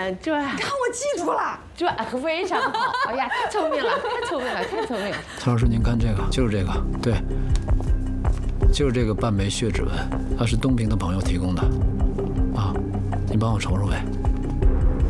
这看我记住了， 这非常好。哎呀，太聪明了，太聪明了，太聪明了。 曹老师，您看这个，就是这个，对，就是这个半枚血指纹，它是东平的朋友提供的，啊，您帮我瞅瞅呗。